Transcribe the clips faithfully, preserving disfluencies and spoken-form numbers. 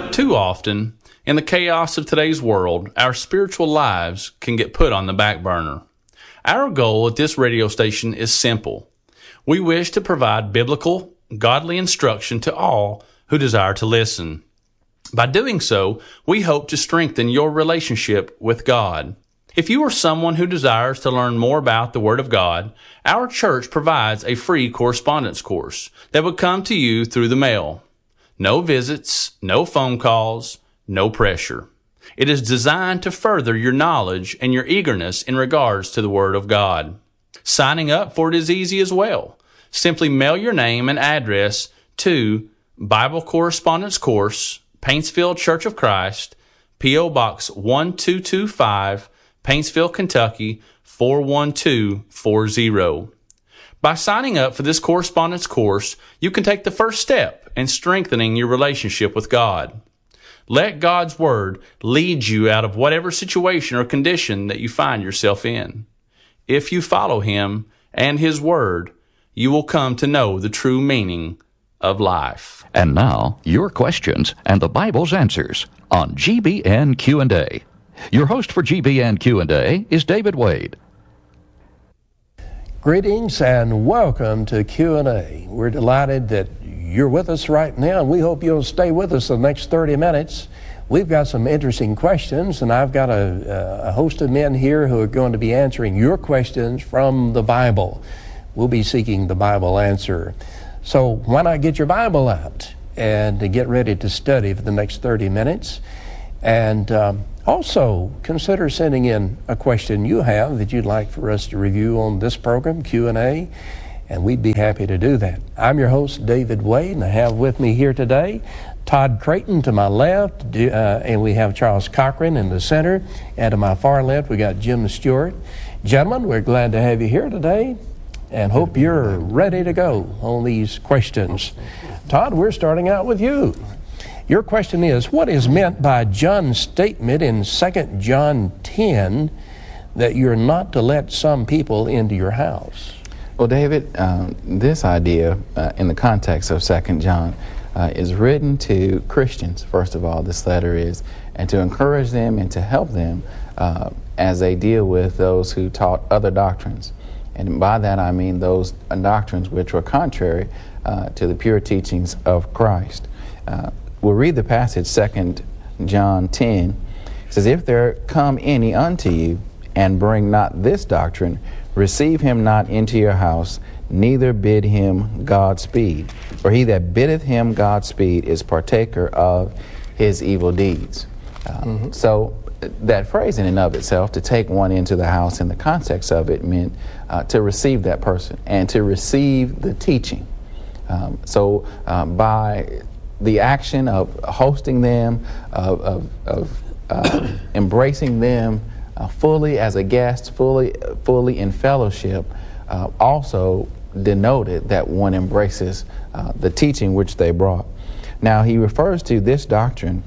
Too often, in the chaos of today's world, our spiritual lives can get put on the back burner. Our goal at this radio station is simple. We wish to provide biblical, godly instruction to all who desire to listen. By doing so, we hope to strengthen your relationship with God. If you are someone who desires to learn more about the Word of God, our church provides a free correspondence course that would come to you through the mail. No visits, no phone calls, no pressure. It is designed to further your knowledge and your eagerness in regards to the Word of God. Signing up for it is easy as well. Simply mail your name and address to Bible Correspondence Course, Paintsville Church of Christ, P O Box one two two five, Paintsville, Kentucky four one two four zero. By signing up for this correspondence course, you can take the first step in strengthening your relationship with God. Let God's Word lead you out of whatever situation or condition that you find yourself in. If you follow Him and His Word, you will come to know the true meaning of life. And now, your questions and the Bible's answers on G B N Q and A. Your host for G B N Q and A is David Wade. Greetings and welcome to Q and A. We're delighted that you're with us right now, and we hope you'll stay with us the next thirty minutes. We've got some interesting questions, and I've got a, a host of men here who are going to be answering your questions from the Bible. We'll be seeking the Bible answer. So why not get your Bible out and get ready to study for the next thirty minutes? And um, also consider sending in a question you have that you'd like for us to review on this program, Q and A, and we'd be happy to do that. I'm your host, David Wade, and I have with me here today Todd Creighton to my left, uh, and we have Charles Cochran in the center, and to my far left we got Jim Stewart. Gentlemen, we're glad to have you here today and hope you're ready to go on these questions. Todd, we're starting out with you. Your question is, what is meant by John's statement in Second John ten that you're not to let some people into your house? Well, David, um, this idea uh, in the context of Second John uh, is written to Christians, first of all, this letter is, and to encourage them and to help them uh, as they deal with those who taught other doctrines. And by that I mean those doctrines which were contrary uh, to the pure teachings of Christ. Uh, we'll read the passage, Second John ten. It says, "If there come any unto you, and bring not this doctrine, receive him not into your house, neither bid him Godspeed. For he that biddeth him Godspeed is partaker of his evil deeds." Uh, mm-hmm. So that phrase in and of itself, to take one into the house in the context of it, meant uh, to receive that person and to receive the teaching. Um, so um, by the action of hosting them, of, of, of uh, embracing them uh, fully as a guest, fully, fully in fellowship, uh, also denoted that one embraces uh, the teaching which they brought. Now, he refers to this doctrine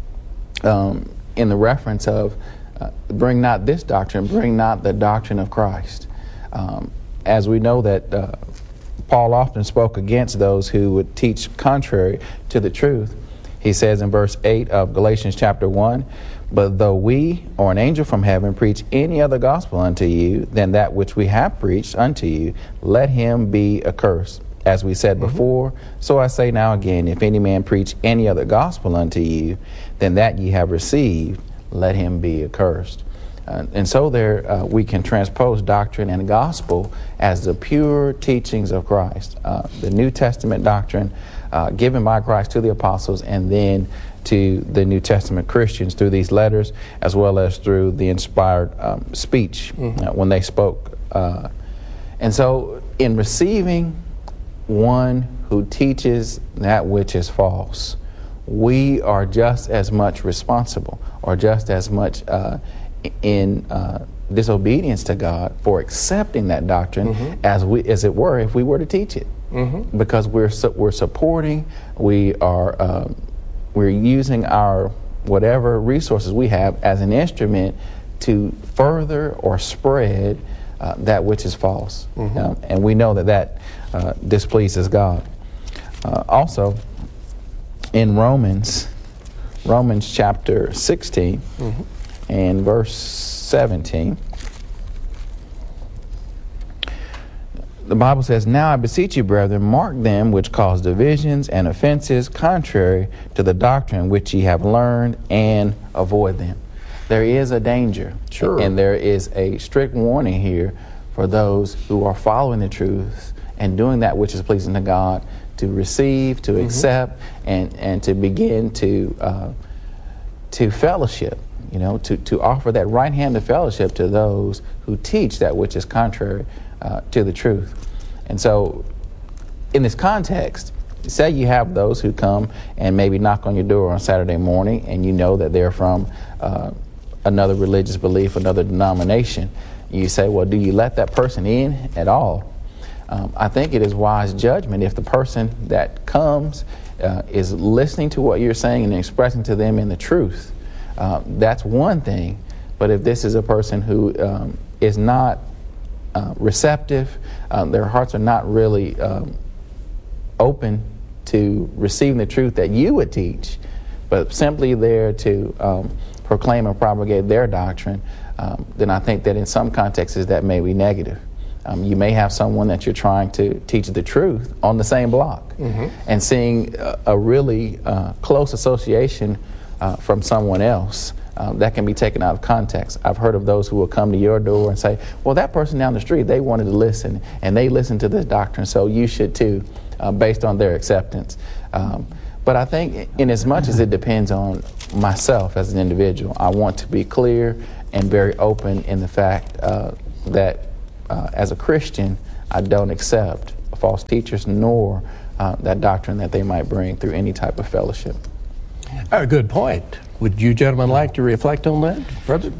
um, in the reference of uh, bring not this doctrine, bring not the doctrine of Christ. Um, as we know that uh, Paul often spoke against those who would teach contrary to the truth. He says in verse eight of Galatians chapter one, "But though we or an angel from heaven preach any other gospel unto you than that which we have preached unto you, let him be accursed. As we said mm-hmm. before, so I say now again, if any man preach any other gospel unto you than that ye have received, let him be accursed." Uh, and so there uh, we can transpose doctrine and gospel as the pure teachings of Christ, uh, the New Testament doctrine uh, given by Christ to the apostles and then to the New Testament Christians through these letters, as well as through the inspired um, speech mm-hmm. uh, when they spoke. Uh, and so in receiving one who teaches that which is false, we are just as much responsible or just as much uh, in uh, disobedience to God for accepting that doctrine mm-hmm. as we, as it were, if we were to teach it, mm-hmm. because we're su- we're supporting, we are uh, we're using our whatever resources we have as an instrument to further or spread uh, that which is false, mm-hmm. uh, and we know that that uh, displeases God. Uh, also, in Romans Romans chapter sixteen mm-hmm. and verse seventeen. The Bible says, "Now I beseech you, brethren, mark them which cause divisions and offenses contrary to the doctrine which ye have learned, and avoid them." There is a danger. Sure. And there is a strict warning here for those who are following the truth and doing that which is pleasing to God, to receive, to mm-hmm. accept, and, and to begin to uh, to fellowship, you know, to, to offer that right hand of fellowship to those who teach that which is contrary Uh, to the truth. And so in this context, say you have those who come and maybe knock on your door on Saturday morning, and you know that they're from uh, another religious belief, another denomination. You say, well, do you let that person in at all? Um, I think it is wise judgment if the person that comes uh, is listening to what you're saying and expressing to them in the truth. Uh, that's one thing. But if this is a person who um, is not Uh, receptive, um, their hearts are not really um, open to receiving the truth that you would teach, but simply there to um, proclaim and propagate their doctrine, um, then I think that in some contexts that may be negative. Um, you may have someone that you're trying to teach the truth on the same block, mm-hmm. and seeing a, a really uh, close association uh, from someone else. Um, that can be taken out of context. I've heard of those who will come to your door and say, well, that person down the street, they wanted to listen, and they listened to this doctrine, so you should too, uh, based on their acceptance. Um, but I think in as much as it depends on myself as an individual, I want to be clear and very open in the fact uh, that uh, as a Christian, I don't accept false teachers nor uh, that doctrine that they might bring through any type of fellowship. A good point. Would you gentlemen like to reflect on that further?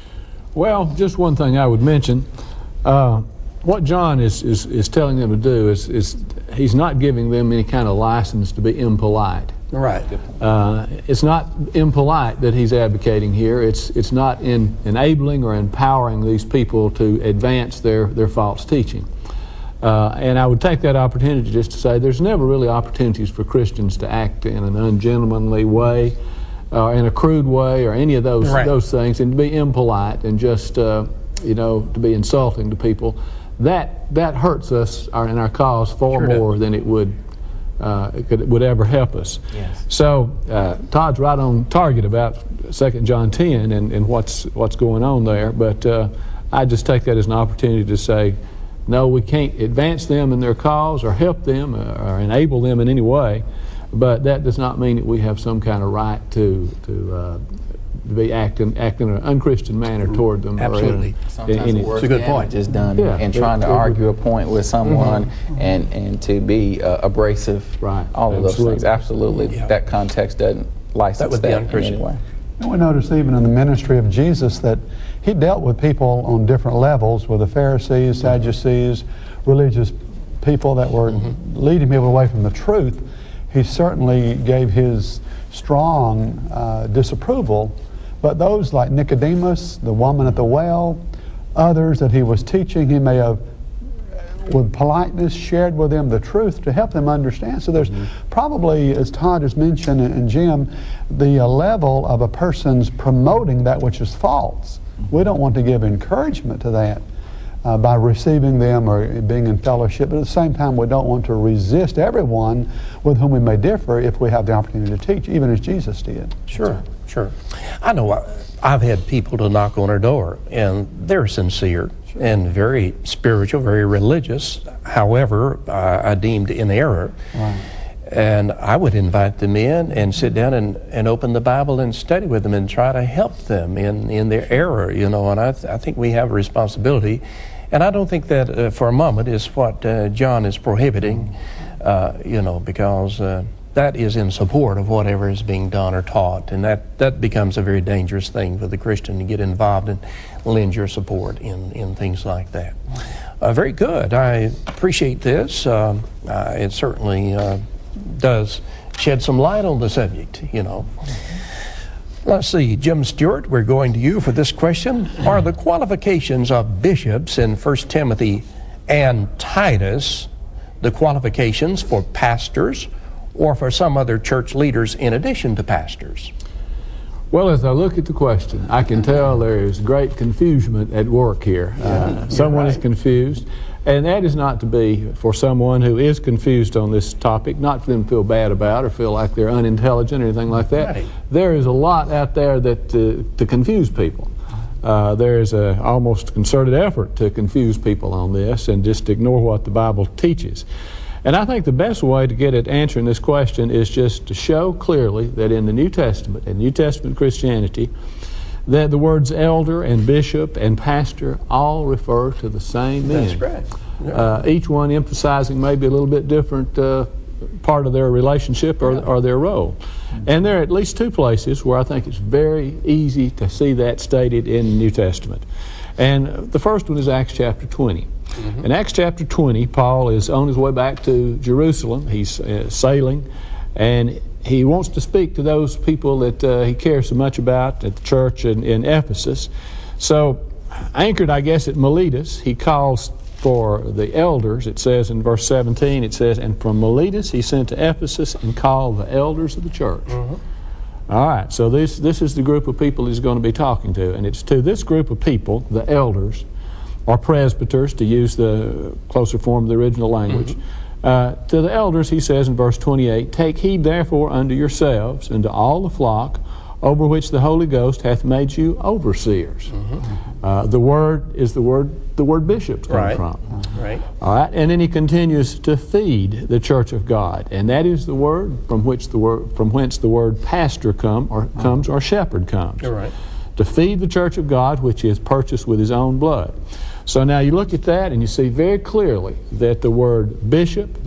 Well, just one thing I would mention. Uh, what John is, is, is telling them to do is, is he's not giving them any kind of license to be impolite. Right. Uh, it's not impolite that he's advocating here. It's it's not in enabling or empowering these people to advance their, their false teaching. Uh, and I would take that opportunity just to say there's never really opportunities for Christians to act in an ungentlemanly way, or uh, in a crude way, or any of those right. those things, and to be impolite and just uh, you know to be insulting to people. That that hurts us our, in our cause far sure more does. than it would uh, it could would ever help us. Yes. So uh, Todd's right on target about Second John ten and, and what's what's going on there. But uh, I just take that as an opportunity to say, no, we can't advance them in their cause or help them or, or enable them in any way. But that does not mean that we have some kind of right to to uh, be acting acting in an unchristian manner toward them. Absolutely. Or in, in, in, it's a good point. Is done yeah, in trying to argue a point with someone mm-hmm. and and to be uh, abrasive. Right. All of Absolutely. those things. Absolutely. Yeah. That context doesn't license that, would that be unchristian. in any way. And we notice even in the ministry of Jesus that he dealt with people on different levels, with the Pharisees, Sadducees, religious people that were mm-hmm. leading people away from the truth. He certainly gave his strong uh, disapproval, but those like Nicodemus, the woman at the well, others that he was teaching, he may have with politeness shared with them the truth to help them understand. So there's mm-hmm. probably, as Todd has mentioned and, and Jim, the uh, level of a person's promoting that which is false. We don't want to give encouragement to that uh, by receiving them or being in fellowship, but at the same time we don't want to resist everyone with whom we may differ if we have the opportunity to teach, even as Jesus did. Sure, sure. I know I, I've had people to knock on our door, and they're sincere sure. and very spiritual, very religious, however, uh, I deemed in error. Right. And I would invite them in and sit down and, and open the Bible and study with them and try to help them in, in their error, you know, and I, th- I think we have a responsibility. And I don't think that uh, for a moment is what uh, John is prohibiting, uh, you know, because uh, that is in support of whatever is being done or taught. And that, that becomes a very dangerous thing for the Christian to get involved and lend your support in, in things like that. Uh, very good. I appreciate this. Uh, uh, it certainly uh, does shed some light on the subject, you know. Let's see, Jim Stewart, we're going to you for this question. Are the qualifications of bishops in First Timothy and Titus the qualifications for pastors or for some other church leaders in addition to pastors? Well, as I look at the question, I can tell there is great confusion at work here. Uh, someone right. is confused, and that is not to be for someone who is confused on this topic, not for them to feel bad about or feel like they're unintelligent or anything like that. Right. There is a lot out there that uh, to confuse people. Uh, there is a almost concerted effort to confuse people on this and just ignore what the Bible teaches. And I think the best way to get at answering this question is just to show clearly that in the New Testament, in New Testament Christianity, that the words elder and bishop and pastor all refer to the same men. That's right. Yeah. Uh, each one emphasizing maybe a little bit different uh, part of their relationship or, or their role. And there are at least two places where I think it's very easy to see that stated in the New Testament. And the first one is Acts chapter twenty. Mm-hmm. In Acts chapter twenty, Paul is on his way back to Jerusalem. He's uh, sailing, and he wants to speak to those people that uh, he cares so much about at the church in, in Ephesus. So, anchored, I guess, at Miletus, he calls for the elders. It says in verse seventeen, it says, and from Miletus he sent to Ephesus and called the elders of the church. Mm-hmm. All right, so this, this is the group of people he's going to be talking to, and it's to this group of people, the elders, or presbyters, to use the closer form of the original language. Mm-hmm. uh, to the elders, he says in verse twenty-eight, take heed therefore unto yourselves and to all the flock over which the Holy Ghost hath made you overseers. Mm-hmm. uh, the word is the word the word bishop comes right. from. Right. All right, and then he continues to feed the church of God, and that is the word from which the word from whence the word pastor come or comes or shepherd comes. You're right. To feed the church of God, which he has purchased with his own blood. So now you look at that and you see very clearly that the word bishop,